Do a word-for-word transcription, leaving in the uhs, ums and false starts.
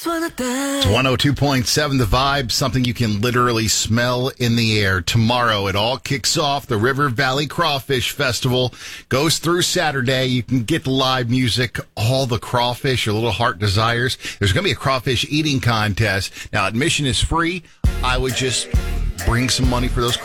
It's one oh two point seven The Vibe, something you can literally smell in the air. Tomorrow, it all kicks off. The River Valley Crawfish Festival goes through Saturday. You can get the live music, all the crawfish your little heart desires. There's going to be a crawfish eating contest. Now, admission is free. I would just bring some money for those